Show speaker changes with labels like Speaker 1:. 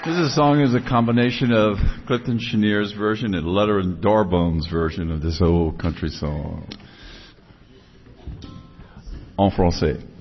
Speaker 1: This song is a combination of Clifton Cheniere's version and Leonard Darbone's version of this old country song. En français.